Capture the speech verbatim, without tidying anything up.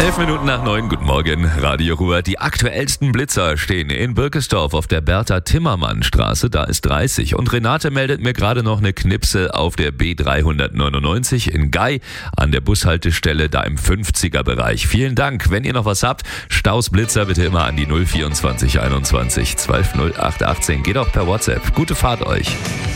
Elf Minuten nach neun, guten Morgen, Radio Ruhr. Die aktuellsten Blitzer stehen in Birkesdorf auf der Bertha-Timmermann-Straße, da ist dreißig. Und Renate meldet mir gerade noch eine Knipse auf der B dreihundertneunundneunzig in Gei an der Bushaltestelle, da im fünfziger-Bereich. Vielen Dank. Wenn ihr noch was habt, Staus, Blitzer bitte immer an die null vierundzwanzig einundzwanzig zwölf null acht achtzehn. Geht auch per WhatsApp. Gute Fahrt euch.